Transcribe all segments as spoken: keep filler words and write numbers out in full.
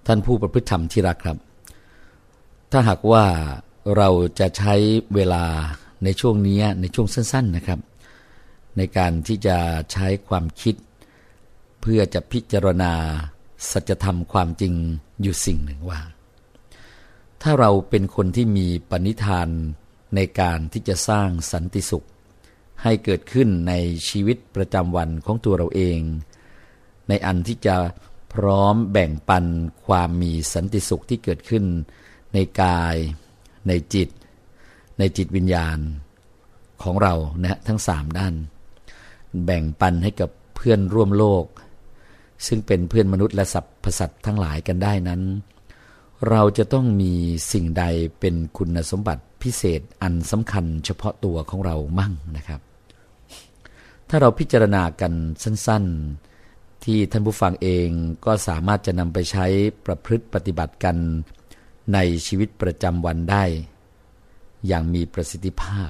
ท่านผู้ประพฤติธรรมที่รักครับถ้าหากว่าเราจะใช้เวลาในช่วงนี้ในช่วงสั้นๆนะครับในการที่จะใช้ความคิดเพื่อจะพิจารณาสัจธรรมความจริงอยู่สิ่งหนึ่งว่าถ้าเราเป็นคนที่มีปณิธานในการที่จะสร้างสันติสุขให้เกิดขึ้นในชีวิตประจำวันของตัวเราเองในอันที่จะพร้อมแบ่งปันความมีสันติสุขที่เกิดขึ้นในกายในจิตในจิตวิญญาณของเรานะทั้งสามด้านแบ่งปันให้กับเพื่อนร่วมโลกซึ่งเป็นเพื่อนมนุษย์และสรรพสัตว์ทั้งหลายกันได้นั้นเราจะต้องมีสิ่งใดเป็นคุณสมบัติพิเศษอันสำคัญเฉพาะตัวของเรามั่งนะครับถ้าเราพิจารณากันสั้นๆที่ท่านผู้ฟังเองก็สามารถจะนำไปใช้ประพฤติปฏิบัติกันในชีวิตประจำวันได้อย่างมีประสิทธิภาพ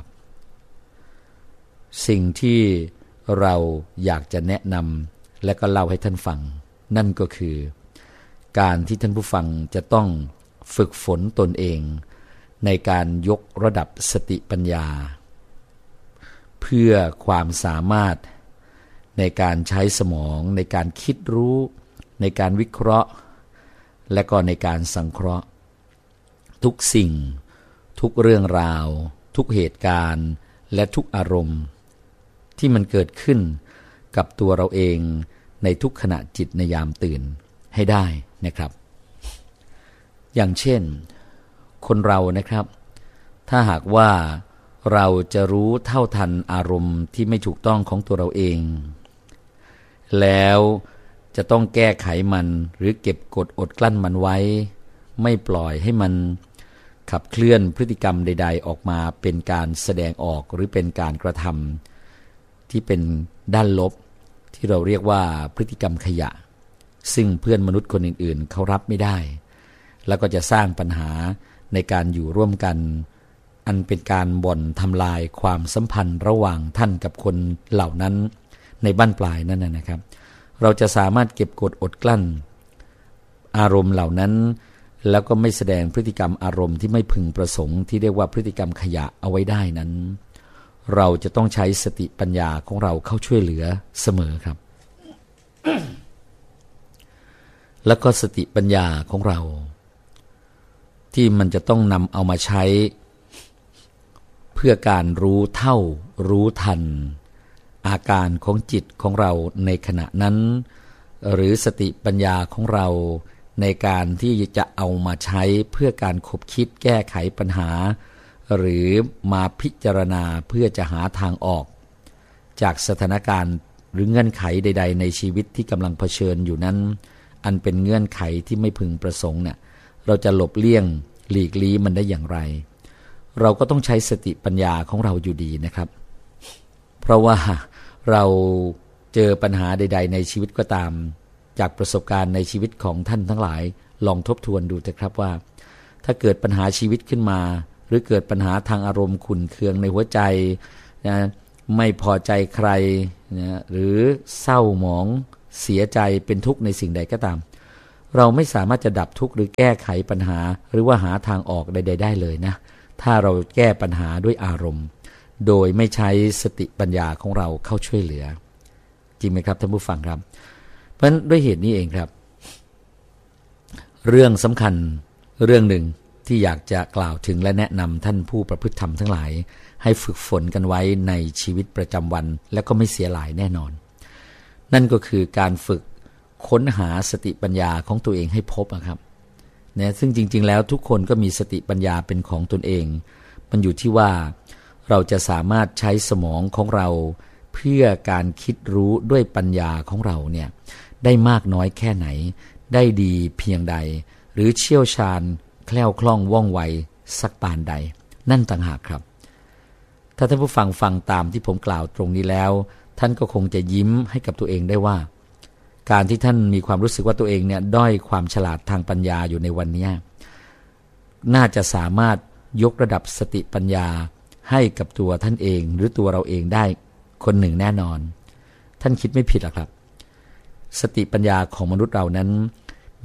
สิ่งที่เราอยากจะแนะนำและก็เล่าให้ท่านฟังนั่นก็คือการที่ท่านผู้ฟังจะต้องฝึกฝนตนเองในการยกระดับสติปัญญาเพื่อความสามารถในการใช้สมองในการคิดรู้ในการวิเคราะห์และก็ในการสังเคราะห์ทุกสิ่งทุกเรื่องราวทุกเหตุการณ์และทุกอารมณ์ที่มันเกิดขึ้นกับตัวเราเองในทุกขณะจิตในยามตื่นให้ได้นะครับอย่างเช่นคนเรานะครับถ้าหากว่าเราจะรู้เท่าทันอารมณ์ที่ไม่ถูกต้องของตัวเราเองแล้วจะต้องแก้ไขมันหรือเก็บกดอดกลั้นมันไว้ไม่ปล่อยให้มันขับเคลื่อนพฤติกรรมใดๆออกมาเป็นการแสดงออกหรือเป็นการกระทำที่เป็นด้านลบที่เราเรียกว่าพฤติกรรมขยะซึ่งเพื่อนมนุษย์คนอื่นๆเขารับไม่ได้แล้วก็จะสร้างปัญหาในการอยู่ร่วมกันอันเป็นการบ่อนทำลายความสัมพันธ์ระหว่างท่านกับคนเหล่านั้นในบั้นปลายนั่นนะครับเราจะสามารถเก็บกดอดกลั้นอารมณ์เหล่านั้นแล้วก็ไม่แสดงพฤติกรรมอารมณ์ที่ไม่พึงประสงค์ที่เรียกว่าพฤติกรรมขยะเอาไว้ได้นั้นเราจะต้องใช้สติปัญญาของเราเข้าช่วยเหลือเสมอครับ แล้วก็สติปัญญาของเราที่มันจะต้องนำเอามาใช้เพื่อการรู้เท่ารู้ทันอาการของจิตของเราในขณะนั้นหรือสติปัญญาของเราในการที่จะเอามาใช้เพื่อการคบคิดแก้ไขปัญหาหรือมาพิจารณาเพื่อจะหาทางออกจากสถานการณ์หรือเงื่อนไขใดๆในชีวิตที่กำลังเผชิญอยู่นั้นอันเป็นเงื่อนไขที่ไม่พึงประสงค์เนี่ยเราจะหลบเลี่ยงหลีกลี่มันได้อย่างไรเราก็ต้องใช้สติปัญญาของเราอยู่ดีนะครับเพราะว่าเราเจอปัญหาใดๆในชีวิตก็ตามจากประสบการณ์ในชีวิตของท่านทั้งหลายลองทบทวนดูเถอะครับว่าถ้าเกิดปัญหาชีวิตขึ้นมาหรือเกิดปัญหาทางอารมณ์ขุ่นเคืองในหัวใจนะไม่พอใจใครนะหรือเศร้าหมองเสียใจเป็นทุกข์ในสิ่งใดก็ตามเราไม่สามารถจะดับทุกข์หรือแก้ไขปัญหาหรือว่าหาทางออกใดๆได้เลยนะถ้าเราแก้ปัญหาด้วยอารมณ์โดยไม่ใช้สติปัญญาของเราเข้าช่วยเหลือจริงไหมครับท่านผู้ฟังครับเพราะฉะนั้นด้วยเหตุนี้เองครับเรื่องสำคัญเรื่องหนึ่งที่อยากจะกล่าวถึงและแนะนำท่านผู้ประพฤติธรรมทั้งหลายให้ฝึกฝนกันไว้ในชีวิตประจำวันและก็ไม่เสียหลายแน่นอนนั่นก็คือการฝึกค้นหาสติปัญญาของตัวเองให้พบนะครับเนี่ยซึ่งจริงๆแล้วทุกคนก็มีสติปัญญาเป็นของตนเองมันอยู่ที่ว่าเราจะสามารถใช้สมองของเราเพื่อการคิดรู้ด้วยปัญญาของเราเนี่ยได้มากน้อยแค่ไหนได้ดีเพียงใดหรือเชี่ยวชาญแคล่วคล่องว่องไวสักปานใดนั่นต่างหากครับถ้าท่านผู้ฟังฟังตามที่ผมกล่าวตรงนี้แล้วท่านก็คงจะยิ้มให้กับตัวเองได้ว่าการที่ท่านมีความรู้สึกว่าตัวเองเนี่ยด้อยความฉลาดทางปัญญาอยู่ในวันนี้น่าจะสามารถยกระดับสติปัญญาให้กับตัวท่านเองหรือตัวเราเองได้คนหนึ่งแน่นอนท่านคิดไม่ผิดหรอกครับสติปัญญาของมนุษย์เรานั้น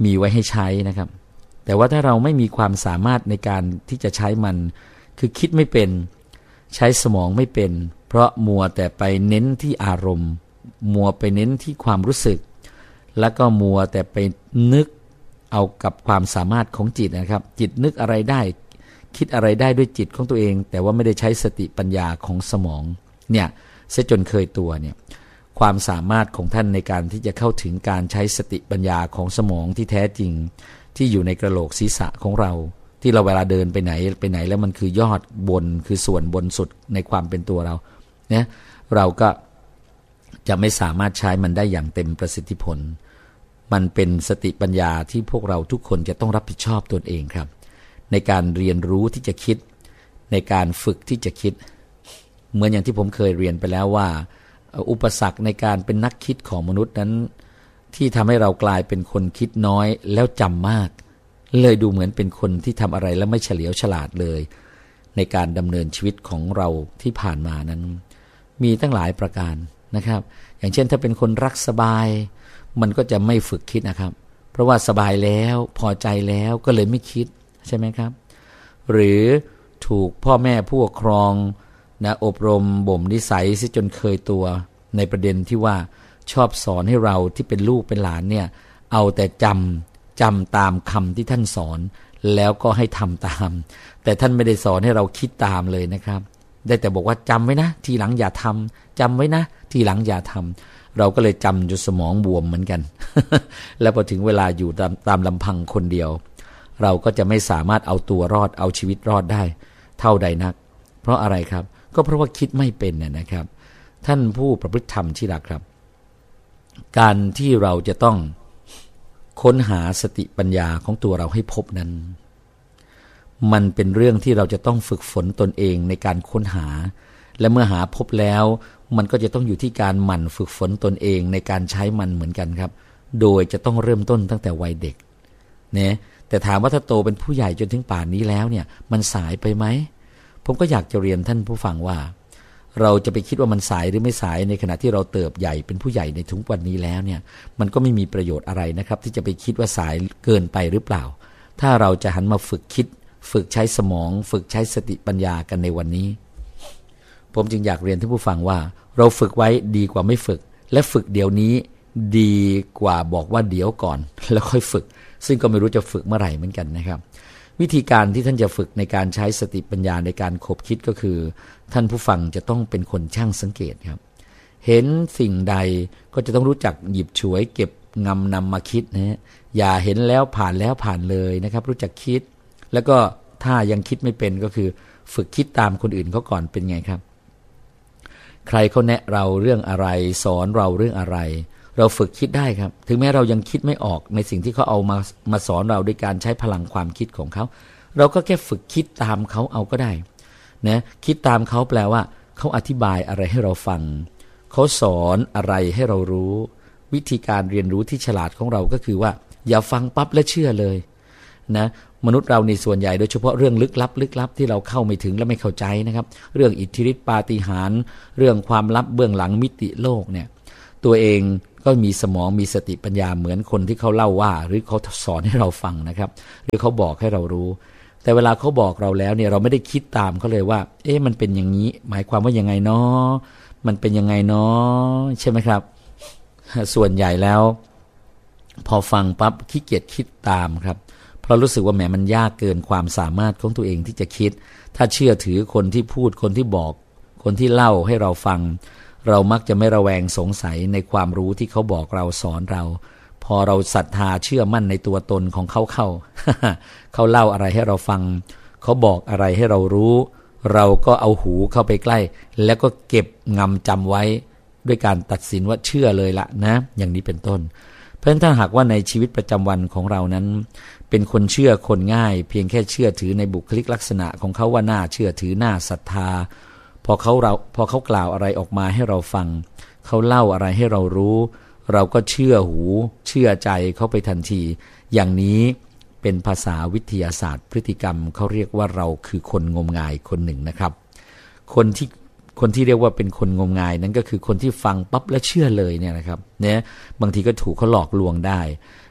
มีไว้ให้ใช้นะครับแต่ว่าถ้าเราไม่มีความสามารถในการที่จะใช้มันคือคิดไม่เป็นใช้สมองไม่เป็นเพราะมัวแต่ไปเน้นที่อารมณ์มัวไปเน้นที่ความรู้สึกแล้วก็มัวแต่ไปนึกเอากับความสามารถของจิตนะครับจิตนึกอะไรได้คิดอะไรได้ด้วยจิตของตัวเองแต่ว่าไม่ได้ใช้สติปัญญาของสมองเนี่ยเสียจนเคยตัวเนี่ยความสามารถของท่านในการที่จะเข้าถึงการใช้สติปัญญาของสมองที่แท้จริงที่อยู่ในกระโหลกศีรษะของเราที่เราเวลาเดินไปไหนไปไหนแล้วมันคือยอดบนคือส่วนบนสุดในความเป็นตัวเราเนี่ยเราก็จะไม่สามารถใช้มันได้อย่างเต็มประสิทธิผลมันเป็นสติปัญญาที่พวกเราทุกคนจะต้องรับผิดชอบตนเองครับในการเรียนรู้ที่จะคิดในการฝึกที่จะคิดเหมือนอย่างที่ผมเคยเรียนไปแล้วว่าอุปสรรคในการเป็นนักคิดของมนุษย์นั้นที่ทำให้เรากลายเป็นคนคิดน้อยแล้วจำมากเลยดูเหมือนเป็นคนที่ทำอะไรแล้วไม่เฉลียวฉลาดเลยในการดำเนินชีวิตของเราที่ผ่านมานั้นมีตั้งหลายประการนะครับอย่างเช่นถ้าเป็นคนรักสบายมันก็จะไม่ฝึกคิดนะครับเพราะว่าสบายแล้วพอใจแล้วก็เลยไม่คิดใช่ไหมครับหรือถูกพ่อแม่ผู้ปกครองนะอบรมบ่มนิสัยซิจนเคยตัวในประเด็นที่ว่าชอบสอนให้เราที่เป็นลูกเป็นหลานเนี่ยเอาแต่จำจำตามคำที่ท่านสอนแล้วก็ให้ทำตามแต่ท่านไม่ได้สอนให้เราคิดตามเลยนะครับได้แต่บอกว่าจำไว้นะทีหลังอย่าทำจำไว้นะทีหลังอย่าทำเราก็เลยจำจนสมองบวมเหมือนกัน แล้วพอถึงเวลาอยู่ตามตามลำพังคนเดียวเราก็จะไม่สามารถเอาตัวรอดเอาชีวิตรอดได้เท่าใดนักเพราะอะไรครับก็เพราะว่าคิดไม่เป็นนะครับท่านผู้ประพฤติธรรมที่รักครับการที่เราจะต้องค้นหาสติปัญญาของตัวเราให้พบนั้นมันเป็นเรื่องที่เราจะต้องฝึกฝนตนเองในการค้นหาและเมื่อหาพบแล้วมันก็จะต้องอยู่ที่การหมั่นฝึกฝนตนเองในการใช้มันเหมือนกันครับโดยจะต้องเริ่มต้นตั้งแต่วัยเด็กเนี่ยแต่ถามว่าถ้าโตเป็นผู้ใหญ่จนถึงป่านนี้แล้วเนี่ยมันสายไปไหมผมก็อยากจะเรียนท่านผู้ฟังว่าเราจะไปคิดว่ามันสายหรือไม่สายในขณะที่เราเติบใหญ่เป็นผู้ใหญ่ในทุกวันนี้แล้วเนี่ยมันก็ไม่มีประโยชน์อะไรนะครับที่จะไปคิดว่าสายเกินไปหรือเปล่าถ้าเราจะหันมาฝึกคิดฝึกใช้สมองฝึกใช้สติปัญญากันในวันนี้ผมจึงอยากเรียนท่านผู้ฟังว่าเราฝึกไว้ดีกว่าไม่ฝึกและฝึกเดี๋ยวนี้ดีกว่าบอกว่าเดี๋ยวก่อนแล้วค่อยฝึกซึ่งก็ไม่รู้จะฝึกเมื่อไหร่เหมือนกันนะครับวิธีการที่ท่านจะฝึกในการใช้สติปัญญาในการคบคิดก็คือท่านผู้ฟังจะต้องเป็นคนช่างสังเกตครับเห็นสิ่งใดก็จะต้องรู้จักหยิบฉวยเก็บงำนำมาคิดนะฮะอย่าเห็นแล้วผ่านแล้วผ่านเลยนะครับรู้จักคิดแล้วก็ถ้ายังคิดไม่เป็นก็คือฝึกคิดตามคนอื่นเขาก่อนเป็นไงครับใครเขาแนะเราเรื่องอะไรสอนเราเรื่องอะไรเราฝึกคิดได้ครับถึงแม้เรายังคิดไม่ออกในสิ่งที่เขาเอามามาสอนเราด้วยการใช้พลังความคิดของเขาเราก็แค่ฝึกคิดตามเขาเอาก็ได้นะคิดตามเขาแปลว่าเขาอธิบายอะไรให้เราฟังเขาสอนอะไรให้เรารู้วิธีการเรียนรู้ที่ฉลาดของเราก็คือว่าอย่าฟังปั๊บและเชื่อเลยนะมนุษย์เราในส่วนใหญ่โดยเฉพาะเรื่องลึกลับลึกลับที่เราเข้าไม่ถึงและไม่เข้าใจนะครับเรื่องอิทธิฤทธิปาฏิหาริย์เรื่องความลับเบื้องหลังมิติโลกเนี่ยตัวเองก็มีสมองมีสติปัญญาเหมือนคนที่เขาเล่าว่าหรือเขาสอนให้เราฟังนะครับหรือเขาบอกให้เรารู้แต่เวลาเขาบอกเราแล้วเนี่ยเราไม่ได้คิดตามเขาเลยว่าเอ๊ะมันเป็นอย่างนี้หมายความว่ายังไงเนาะมันเป็นยังไงเนาะใช่ไหมครับส่วนใหญ่แล้วพอฟังปั๊บขี้เกียจคิดตามครับเพราะรู้สึกว่าแหมมันยากเกินความสามารถของตัวเองที่จะคิดถ้าเชื่อถือคนที่พูดคนที่บอกคนที่เล่าให้เราฟังเรามักจะไม่ระแวงสงสัยในความรู้ที่เขาบอกเราสอนเราพอเราศรัทธาเชื่อมั่นในตัวตนของเขาเข้า เขาเล่าอะไรให้เราฟังเขาบอกอะไรให้เรารู้เราก็เอาหูเข้าไปใกล้แล้วก็เก็บงำจำไว้ด้วยการตัดสินว่าเชื่อเลยละนะอย่างนี้เป็นต้นเพราะฉะนั้นถ้าหากว่าในชีวิตประจำวันของเรานั้นเป็นคนเชื่อคนง่ายเพียงแค่เชื่อถือในบุคลิกลักษณะของเขาว่าน่าเชื่อถือน่าศรัทธาพอเขาเราพอเขากล่าวอะไรออกมาให้เราฟังเขาเล่าอะไรให้เรารู้เราก็เชื่อหูเชื่อใจเขาไปทันทีอย่างนี้เป็นภาษาวิทยาศาสตร์พฤติกรรมเขาเรียกว่าเราคือคนงมงายคนหนึ่งนะครับคนที่คนที่เรียกว่าเป็นคนงมงายนั้นก็คือคนที่ฟังปั๊บแล้วเชื่อเลยเนี่ยนะครับเนี่ยบางทีก็ถูกเขาหลอกลวงได้เพ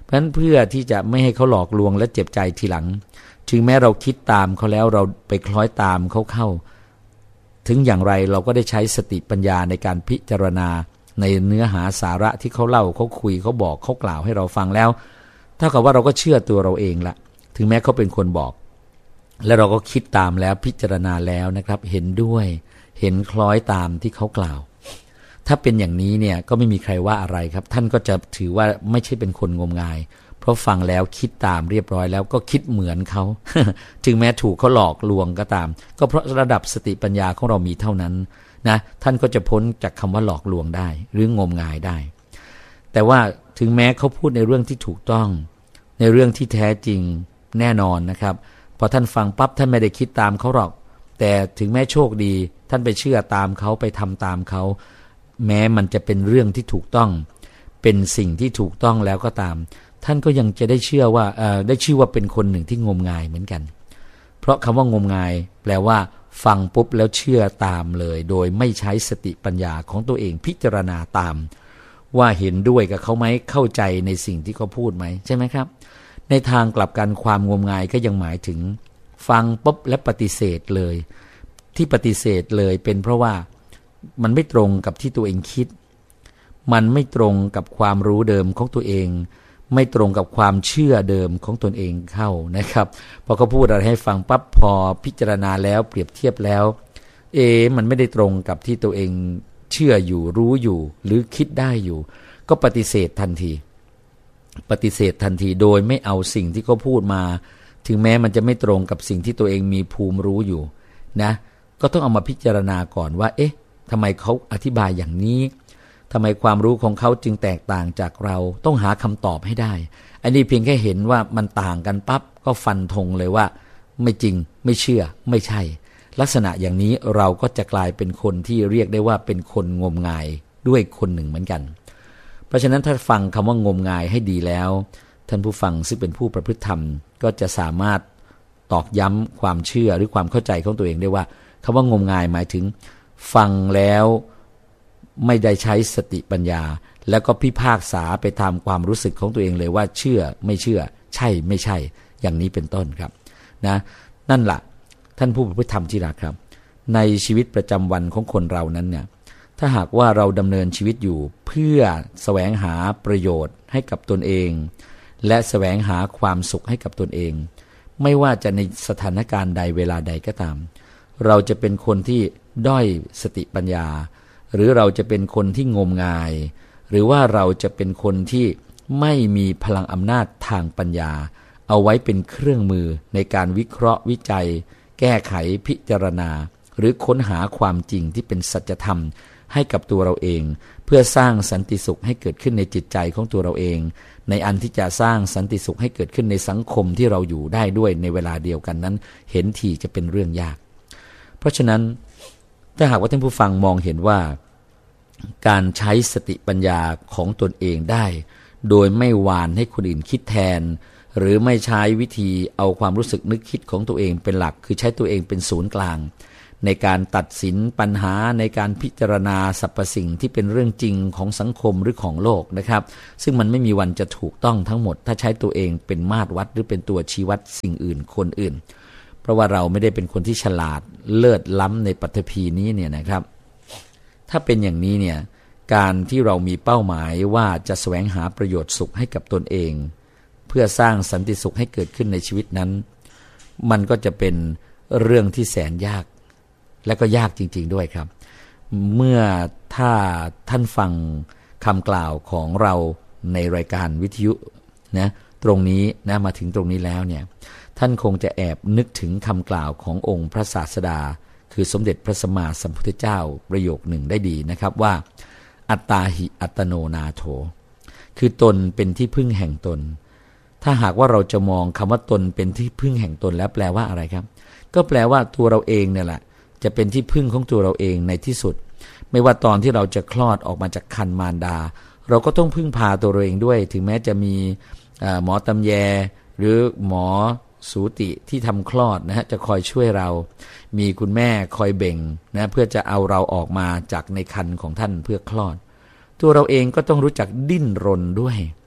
เพราะฉะนั้นเพื่อที่จะไม่ให้เขาหลอกลวงและเจ็บใจทีหลังถึงแม้เราคิดตามเขาแล้วเราไปคล้อยตามเขาเข้าถึงอย่างไรเราก็ได้ใช้สติปัญญาในการพิจารณาในเนื้อหาสาระที่เขาเล่าเขาคุยเขาบอกเขากล่าวให้เราฟังแล้วเท่ากับว่าเราก็เชื่อตัวเราเองละถึงแม้เขาเป็นคนบอกและเราก็คิดตามแล้วพิจารณาแล้วนะครับเห็นด้วยเห็นคล้อยตามที่เขากล่าวถ้าเป็นอย่างนี้เนี่ยก็ไม่มีใครว่าอะไรครับท่านก็จะถือว่าไม่ใช่เป็นคนงมงายเพราะฟังแล้วคิดตามเรียบร้อยแล้วก็คิดเหมือนเขา ถึงแม้ถูกเขาหลอกลวงก็ตามก็เพราะระดับสติปัญญาของเรามีเท่านั้นนะท่านก็จะพ้นจากคำว่าหลอกลวงได้หรืองมงายได้แต่ว่าถึงแม้เขาพูดในเรื่องที่ถูกต้องในเรื่องที่แท้จริงแน่นอนนะครับพอท่านฟังปั๊บท่านไม่ได้คิดตามเขาหรอกแต่ถึงแม้โชคดีท่านไปเชื่อตามเขาไปทำตามเขาแม้มันจะเป็นเรื่องที่ถูกต้องเป็นสิ่งที่ถูกต้องแล้วก็ตามท่านก็ยังจะได้เชื่อว่าเอ่อได้ชื่อว่าเป็นคนหนึ่งที่งมงายเหมือนกันเพราะคำว่างมงายแปลว่าฟังปุ๊บแล้วเชื่อตามเลยโดยไม่ใช้สติปัญญาของตัวเองพิจารณาตามว่าเห็นด้วยกับเขาไหมเข้าใจในสิ่งที่เขาพูดไหมใช่ไหมครับในทางกลับกันความงมงายก็ยังหมายถึงฟังปุ๊บและปฏิเสธเลยที่ปฏิเสธเลยเป็นเพราะว่ามันไม่ตรงกับที่ตัวเองคิดมันไม่ตรงกับความรู้เดิมของตัวเองไม่ตรงกับความเชื่อเดิมของตนเองเข้านะครับพอเขาพูดอะไรให้ฟังปั๊บพอพิจารณาแล้วเปรียบเทียบแล้วเอมันไม่ได้ตรงกับที่ตัวเองเชื่ออยู่รู้อยู่หรือคิดได้อยู่ก็ปฏิเสธทันทีปฏิเสธทันทีโดยไม่เอาสิ่งที่เขาพูดมาถึงแม้มันจะไม่ตรงกับสิ่งที่ตัวเองมีภูมิรู้อยู่นะก็ต้องเอามาพิจารณาก่อนว่าเอ๊ะทำไมเขาอธิบายอย่างนี้ทำไมความรู้ของเขาจึงแตกต่างจากเราต้องหาคำตอบให้ได้อันนี้เพียงแค่เห็นว่ามันต่างกันปั๊บก็ฟันธงเลยว่าไม่จริงไม่เชื่อไม่ใช่ลักษณะอย่างนี้เราก็จะกลายเป็นคนที่เรียกได้ว่าเป็นคนงมงายด้วยคนหนึ่งเหมือนกันเพราะฉะนั้นถ้าฟังคำว่างมงายให้ดีแล้วท่านผู้ฟังซึ่งเป็นผู้ประพฤติธรรมก็จะสามารถตอกย้ำความเชื่อหรือความเข้าใจของตัวเองได้ว่าคำว่างมงายหมายถึงฟังแล้วไม่ได้ใช้สติปัญญาแล้วก็พิพากษาไปตามความรู้สึกของตัวเองเลยว่าเชื่อไม่เชื่อใช่ไม่ใช่อย่างนี้เป็นต้นครับนะนั่นแหละท่านผู้ประพฤติธรรมที่รักครับในชีวิตประจำวันของคนเรานั้นเนี่ยถ้าหากว่าเราดำเนินชีวิตอยู่เพื่อแสวงหาประโยชน์ให้กับตนเองและแสวงหาความสุขให้กับตนเองไม่ว่าจะในสถานการณ์ใดเวลาใดก็ตามเราจะเป็นคนที่ด้อยสติปัญญาหรือเราจะเป็นคนที่งมงายหรือว่าเราจะเป็นคนที่ไม่มีพลังอำนาจทางปัญญาเอาไว้เป็นเครื่องมือในการวิเคราะห์วิจัยแก้ไขพิจารณาหรือค้นหาความจริงที่เป็นสัจธรรมให้กับตัวเราเองเพื่อสร้างสันติสุขให้เกิดขึ้นในจิตใจของตัวเราเองในอันที่จะสร้างสันติสุขให้เกิดขึ้นในสังคมที่เราอยู่ได้ด้วยในเวลาเดียวกันนั้นเห็นทีจะเป็นเรื่องยากเพราะฉะนั้นถ้าหากว่าท่านผู้ฟังมองเห็นว่าการใช้สติปัญญาของตนเองได้โดยไม่หวานให้คนอื่นคิดแทนหรือไม่ใช้วิธีเอาความรู้สึกนึกคิดของตัวเองเป็นหลักคือใช้ตัวเองเป็นศูนย์กลางในการตัดสินปัญหาในการพิจารณาสรรพสิ่งที่เป็นเรื่องจริงของสังคมหรือของโลกนะครับซึ่งมันไม่มีวันจะถูกต้องทั้งหมดถ้าใช้ตัวเองเป็นมาตรวัดหรือเป็นตัวชี้วัดสิ่งอื่นคนอื่นเพราะว่าเราไม่ได้เป็นคนที่ฉลาดเลิศล้ำในปฐพีนี้เนี่ยนะครับถ้าเป็นอย่างนี้เนี่ยการที่เรามีเป้าหมายว่าจะแสวงหาประโยชน์สุขให้กับตนเองเพื่อสร้างสันติสุขให้เกิดขึ้นในชีวิตนั้นมันก็จะเป็นเรื่องที่แสนยากและก็ยากจริงๆด้วยครับเมื่อถ้าท่านฟังคำกล่าวของเราในรายการวิทยุนะตรงนี้นะมาถึงตรงนี้แล้วเนี่ยท่านคงจะแอบนึกถึงคำกล่าวขององค์พระศาสดาคือสมเด็จพระสัมมาสัมพุทธเจ้าประโยคหนึ่งได้ดีนะครับว่าอัตตาหิอัตโนนาโถคือตนเป็นที่พึ่งแห่งตนถ้าหากว่าเราจะมองคำว่าตนเป็นที่พึ่งแห่งตนแล้วแปลว่าอะไรครับก็แปลว่าตัวเราเองเนี่ยแหละจะเป็นที่พึ่งของตัวเราเองในที่สุดไม่ว่าตอนที่เราจะคลอดออกมาจากครรภ์มารดาเราก็ต้องพึ่งพาตัวเราเองด้วยถึงแม้จะมีหมอตำแยหรือหมอสูติที่ทำคลอดนะฮะจะคอยช่วยเรามีคุณแม่คอยเบ่งนะเพื่อจะเอาเราออกมาจากในครรภ์ของท่านเพื่อคลอดตัวเราเองก็ต้องรู้จักดิ้นรนด้วย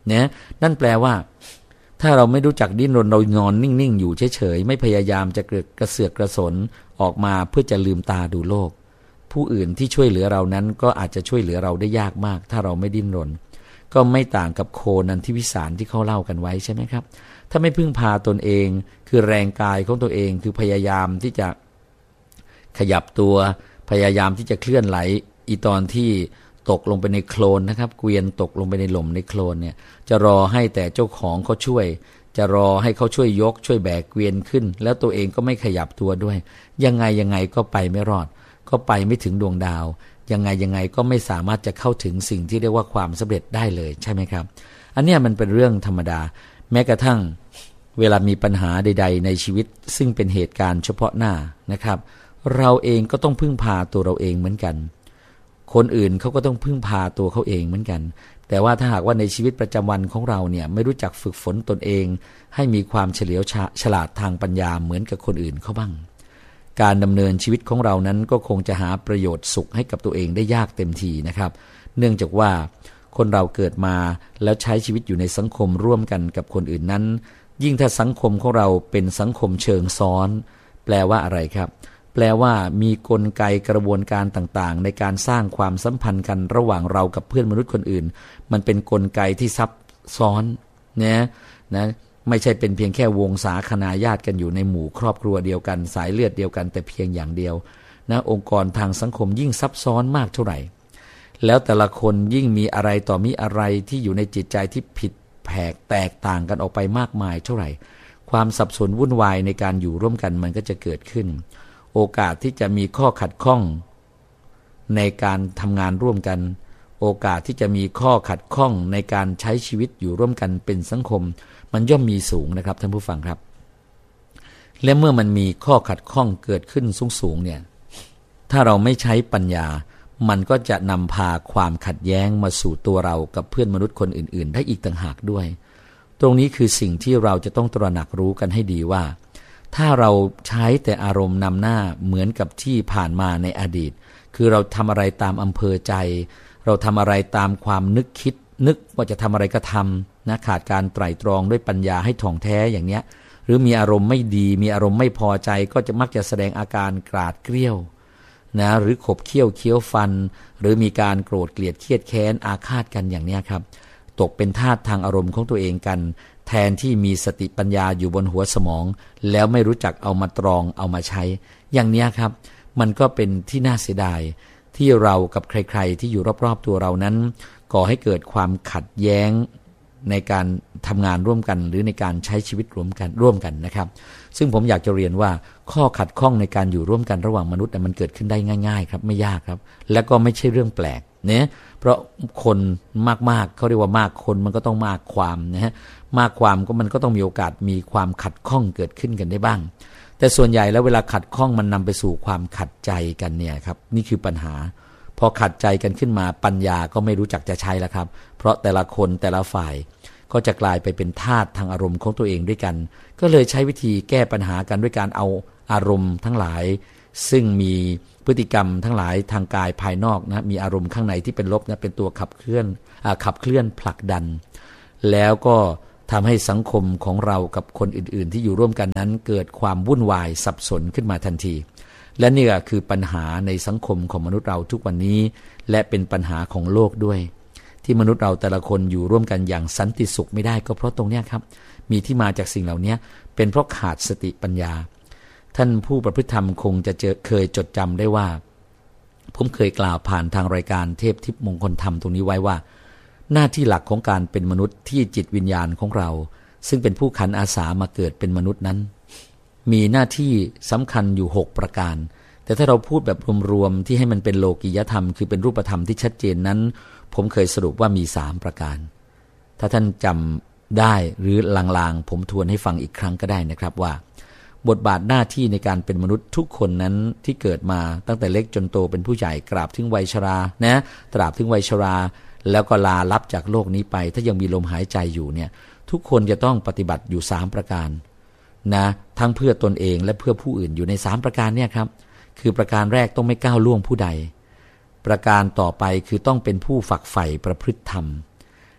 นะนั่นแปลว่าถ้าเราไม่รู้จักดิ้นรนเรานอนนิ่งๆอยู่เฉยๆไม่พยายามจะกระเสือกกระสนออกมาเพื่อจะลืมตาดูโลกผู้อื่นที่ช่วยเหลือเรานั้นก็อาจจะช่วยเหลือเราได้ยากมากถ้าเราไม่ดิ้นรนก็ไม่ต่างกับโคนันทิวิสารที่เขาเล่ากันไว้ใช่ไหมครับถ้าไม่พึ่งพาตนเองคือแรงกายของตัวเองคือพยายามที่จะขยับตัวพยายามที่จะเคลื่อนไหลอีตอนที่ตกลงไปในโคลนนะครับเกวียนตกลงไปในหล่มในโคลนเนี่ยจะรอให้แต่เจ้าของเขาช่วยจะรอให้เขาช่วยยกช่วยแบกเกวียนขึ้นแล้วตัวเองก็ไม่ขยับตัวด้วยยังไงยังไงก็ไปไม่รอดก็ไปไม่ถึงดวงดาวยังไงยังไงก็ไม่สามารถจะเข้าถึงสิ่งที่เรียกว่าความสำเร็จได้เลยใช่ไหมครับอันนี้มันเป็นเรื่องธรรมดาแม้กระทั่งเวลามีปัญหาใดๆในชีวิตซึ่งเป็นเหตุการณ์เฉพาะหน้านะครับเราเองก็ต้องพึ่งพาตัวเราเองเหมือนกันคนอื่นเขาก็ต้องพึ่งพาตัวเขาเองเหมือนกันแต่ว่าถ้าหากว่าในชีวิตประจำวันของเราเนี่ยไม่รู้จักฝึกฝนตนเองให้มีความเฉลียวฉลาดทางปัญญาเหมือนกับคนอื่นเขาบ้างการดำเนินชีวิตของเรานั้นก็คงจะหาประโยชน์สุขให้กับตัวเองได้ยากเต็มทีนะครับเนื่องจากว่าคนเราเกิดมาแล้วใช้ชีวิตอยู่ในสังคมร่วมกันกับคนอื่นนั้นยิ่งถ้าสังคมของเราเป็นสังคมเชิงซ้อนแปลว่าอะไรครับแปลว่ามีกลไกกระบวนการต่างๆในการสร้างความสัมพันธ์กันระหว่างเรากับเพื่อนมนุษย์คนอื่นมันเป็นกลไกที่ซับซ้อนนะนะไม่ใช่เป็นเพียงแค่วงศาคณาญาติกันอยู่ในหมู่ครอบครัวเดียวกันสายเลือดเดียวกันแต่เพียงอย่างเดียวนะองค์กรทางสังคมยิ่งซับซ้อนมากเท่าไหร่แล้วแต่ละคนยิ่งมีอะไรต่อมีอะไรที่อยู่ในจิตใจที่ผิดแผกแตกต่างกันออกไปมากมายเท่าไหร่ความสับสนวุ่นวายในการอยู่ร่วมกันมันก็จะเกิดขึ้นโอกาสที่จะมีข้อขัดข้องในการทำงานร่วมกันโอกาสที่จะมีข้อขัดข้องในการใช้ชีวิตอยู่ร่วมกันเป็นสังคมมันย่อมมีสูงนะครับท่านผู้ฟังครับและเมื่อมันมีข้อขัดข้องเกิดขึ้นสูงๆเนี่ยถ้าเราไม่ใช้ปัญญามันก็จะนำพาความขัดแย้งมาสู่ตัวเรากับเพื่อนมนุษย์คนอื่นๆได้อีกต่างหากด้วยตรงนี้คือสิ่งที่เราจะต้องตระหนักรู้กันให้ดีว่าถ้าเราใช้แต่อารมณ์นำหน้าเหมือนกับที่ผ่านมาในอดีตคือเราทำอะไรตามอำเภอใจเราทำอะไรตามความนึกคิดนึกว่าจะทำอะไรก็ทำนะขาดการไตร่ตรองด้วยปัญญาให้ถ่องแท้อย่างเนี้ยหรือมีอารมณ์ไม่ดีมีอารมณ์ไม่พอใจก็จะมักจะแสดงอาการกราดเกรี้ยวนะหรือขบเคี้ยวเคี้ยวฟันหรือมีการโกรธเกลียดเครียดแค้นอาฆาตกันอย่างเนี้ยครับตกเป็นทาสทางอารมณ์ของตัวเองกันแทนที่มีสติปัญญาอยู่บนหัวสมองแล้วไม่รู้จักเอามาตรองเอามาใช้อย่างนี้ครับมันก็เป็นที่น่าเสียดายที่เรากับใครๆที่อยู่รอบๆตัวเรานั้นก่อให้เกิดความขัดแย้งในการทำงานร่วมกันหรือในการใช้ชีวิตร่วมกันร่วมกันนะครับซึ่งผมอยากจะเรียนว่าข้อขัดข้องในการอยู่ร่วมกันระหว่างมนุษย์มันเกิดขึ้นได้ง่ายๆครับไม่ยากครับและก็ไม่ใช่เรื่องแปลกเนี่ยเพราะคนมากๆเขาเรียกว่ามากคนมันก็ต้องมากความนะฮะมากความก็มันก็ต้องมีโอกาสมีความขัดข้องเกิดขึ้นกันได้บ้างแต่ส่วนใหญ่แล้วเวลาขัดข้องมันนำไปสู่ความขัดใจกันเนี่ยครับนี่คือปัญหาพอขัดใจกันขึ้นมาปัญญาก็ไม่รู้จักจะใช้แล้วครับเพราะแต่ละคนแต่ละฝ่ายก็จะกลายไปเป็นทาสทางอารมณ์ของตัวเองด้วยกันก็เลยใช้วิธีแก้ปัญหากันด้วยการเอาอารมณ์ทั้งหลายซึ่งมีพฤติกรรมทั้งหลายทางกายภายนอกนะมีอารมณ์ข้างในที่เป็นลบนะเป็นตัวขับเคลื่อนขับเคลื่อนผลักดันแล้วก็ทำให้สังคมของเรากับคนอื่นๆที่อยู่ร่วมกันนั้นเกิดความวุ่นวายสับสนขึ้นมาทันทีและนี่ก็คือปัญหาในสังคมของมนุษย์เราทุกวันนี้และเป็นปัญหาของโลกด้วยที่มนุษย์เราแต่ละคนอยู่ร่วมกันอย่างสันติสุขไม่ได้ก็เพราะตรงนี้ครับมีที่มาจากสิ่งเหล่านี้เป็นเพราะขาดสติปัญญาท่านผู้ประพฤติธรรมคงจะเจอเคยจดจำได้ว่าผมเคยกล่าวผ่านทางรายการเทพทิพย์มงคลธรรมตรงนี้ไว้ว่าหน้าที่หลักของการเป็นมนุษย์ที่จิตวิญญาณของเราซึ่งเป็นผู้ขันอาสามาเกิดเป็นมนุษย์นั้นมีหน้าที่สำคัญอยู่หกประการแต่ถ้าเราพูดแบบรวมๆที่ให้มันเป็นโลกิยธรรมคือเป็นรูปธรรมที่ชัดเจนนั้นผมเคยสรุปว่ามีสามประการถ้าท่านจำได้หรือลางๆผมทวนให้ฟังอีกครั้งก็ได้นะครับว่าบทบาทหน้าที่ในการเป็นมนุษย์ทุกคนนั้นที่เกิดมาตั้งแต่เล็กจนโตเป็นผู้ใหญ่กราบถึงวัยชรานะตราบถึงวัยชราแล้วก็ลาลับจากโลกนี้ไปถ้ายังมีลมหายใจอยู่เนี่ยทุกคนจะต้องปฏิบัติอยู่สามประการนะทั้งเพื่อตนเองและเพื่อผู้อื่นอยู่ในสามประการเนี่ยครับคือประการแรกต้องไม่ก้าวล่วงผู้ใดประการต่อไปคือต้องเป็นผู้ฝักใฝ่ประพฤติธรรม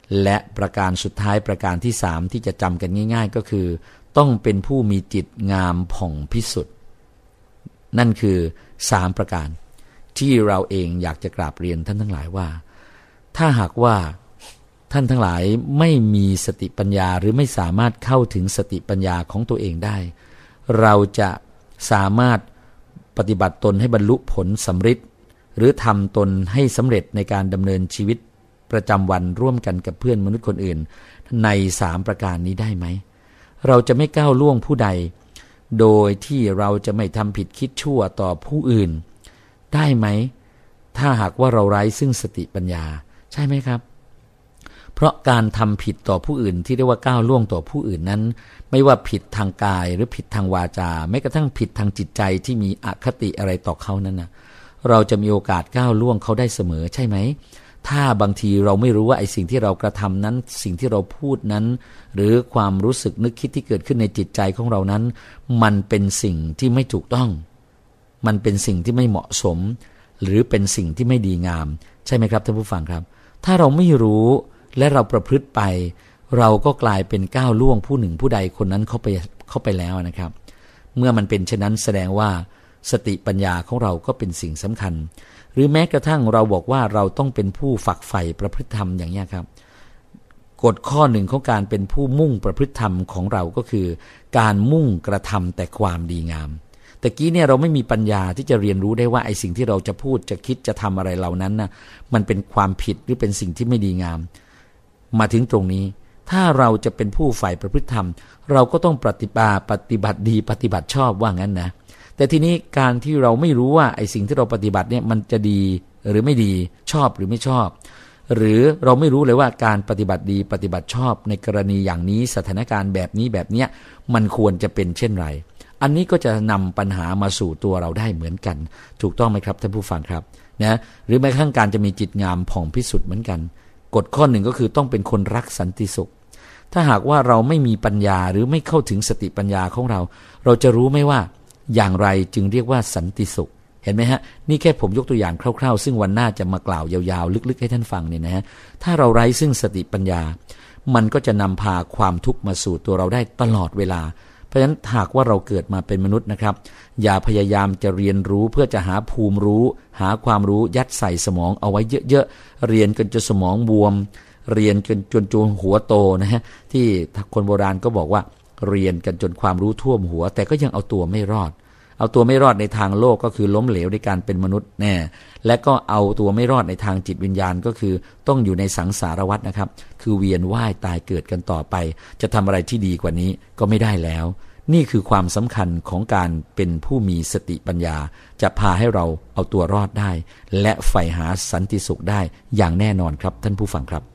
และประการสุดท้ายประการที่สามที่จะจำกันง่ายๆก็คือต้องเป็นผู้มีจิตงามผ่องพิสุทธิ์นั่นคือสามประการที่เราเองอยากจะกราบเรียนท่านทั้งหลายว่าถ้าหากว่าท่านทั้งหลายไม่มีสติปัญญาหรือไม่สามารถเข้าถึงสติปัญญาของตัวเองได้เราจะสามารถปฏิบัติตนให้บรรลุผลสำเร็จหรือทำตนให้สำเร็จในการดำเนินชีวิตประจำวันร่วมกันกับเพื่อนมนุษย์คนอื่นในสามประการนี้ได้ไหมเราจะไม่ก้าวล่วงผู้ใดโดยที่เราจะไม่ทำผิดคิดชั่วต่อผู้อื่นได้ไหมถ้าหากว่าเราไร้ซึ่งสติปัญญาใช่ไหมครับเพราะการทำผิดต่อผู้อื่นที่เรียกว่าก้าวล่วงต่อผู้อื่นนั้นไม่ว่าผิดทางกายหรือผิดทางวาจาแม้กระทั่งผิดทางจิตใจที่มีอคติอะไรต่อเขานั้นนะเราจะมีโอกาสก้าวล่วงเขาได้เสมอใช่ไหมถ้าบางทีเราไม่รู้ว่าไอ้สิ่งที่เรากระทำนั้นสิ่งที่เราพูดนั้นหรือความรู้สึกนึกคิดที่เกิดขึ้นในจิตใจของเรานั้นมันเป็นสิ่งที่ไม่ถูกต้องมันเป็นสิ่งที่ไม่เหมาะสมหรือเป็นสิ่งที่ไม่ดีงามใช่ไหมครับท่านผู้ฟังครับถ้าเราไม่รู้และเราประพฤติไปเราก็กลายเป็นก้าวล่วงผู้หนึ่งผู้ใดคนนั้นเข้าไปเข้าไปแล้วนะครับเมื่อมันเป็นเช่นนั้นแสดงว่าสติปัญญาของเราก็เป็นสิ่งสำคัญหรือแม้กระทั่งเราบอกว่าเราต้องเป็นผู้ฝักใฝ่ประพฤติธรรมอย่างนี้ครับกฎข้อหนึ่งของการเป็นผู้มุ่งประพฤติธรรมของเราก็คือการมุ่งกระทำแต่ความดีงามแต่กี้เนี่ยเราไม่มีปัญญาที่จะเรียนรู้ได้ว่าไอ้สิ่งที่เราจะพูดจะคิดจะทำอะไรเหล่านั้นนะมันเป็นความผิดหรือเป็นสิ่งที่ไม่ดีงามมาถึงตรงนี้ถ้าเราจะเป็นผู้ใฝ่ประพฤติธรรมเราก็ต้องปฏิบัติปฏิบัติดีปฏิบัติชอบว่างั้นนะแต่ทีนี้การที่เราไม่รู้ว่าไอ้สิ่งที่เราปฏิบัติเนี่ยมันจะดีหรือไม่ดีชอบหรือไม่ชอบหรือเราไม่รู้เลยว่าการปฏิบัติดีปฏิบัติชอบในกรณีอย่างนี้สถานการณ์แบบนี้แบบเนี้ยมันควรจะเป็นเช่นไรอันนี้ก็จะนำปัญหามาสู่ตัวเราได้เหมือนกันถูกต้องไหมครับท่านผู้ฟังครับนะหรือแม้กระทั่งการจะมีจิตงามผ่องพิสุทธิ์เหมือนกันกฎข้อหนึ่งก็คือต้องเป็นคนรักสันติสุขถ้าหากว่าเราไม่มีปัญญาหรือไม่เข้าถึงสติปัญญาของเราเราจะรู้ไหมว่าอย่างไรจึงเรียกว่าสันติสุขเห็นไหมฮะนี่แค่ผมยกตัวอย่างคร่าวๆซึ่งวันหน้าจะมากล่าวยาวๆลึกๆให้ท่านฟังเนี่ยนะฮะถ้าเราไร้ซึ่งสติปัญญามันก็จะนำพาความทุกข์มาสู่ตัวเราได้ตลอดเวลาเพราะฉะนั้นหากว่าเราเกิดมาเป็นมนุษย์นะครับอย่าพยายามจะเรียนรู้เพื่อจะหาภูมิรู้หาความรู้ยัดใส่สมองเอาไว้เยอะๆเรียนจนจนสมองบวมเรียนจนจนจนหัวโตนะฮะที่คนโบราณก็บอกว่าเรียนกันจนความรู้ท่วมหัวแต่ก็ยังเอาตัวไม่รอดเอาตัวไม่รอดในทางโลกก็คือล้มเหลวในการเป็นมนุษย์แน่และก็เอาตัวไม่รอดในทางจิตวิญญาณก็คือต้องอยู่ในสังสารวัฏนะครับคือเวียนว่ายตายเกิดกันต่อไปจะทำอะไรที่ดีกว่านี้ก็ไม่ได้แล้วนี่คือความสำคัญของการเป็นผู้มีสติปัญญาจะพาให้เราเอาตัวรอดได้และใฝ่หาสันติสุขได้อย่างแน่นอนครับท่านผู้ฟังครับ